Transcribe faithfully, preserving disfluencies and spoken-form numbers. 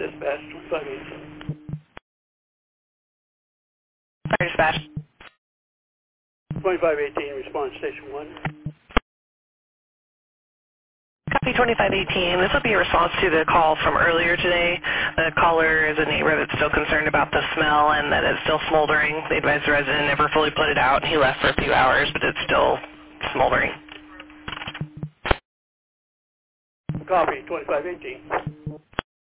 dispatch, twenty-five eighteen. Fire dispatch. twenty-five eighteen, response station one. Copy twenty-five eighteen. This will be a response to the call from earlier today. The caller is a neighbor that's still concerned about the smell and that it's still smoldering. They advised the resident never fully put it out. He left for a few hours, but it's still smoldering. Copy twenty-five eighteen.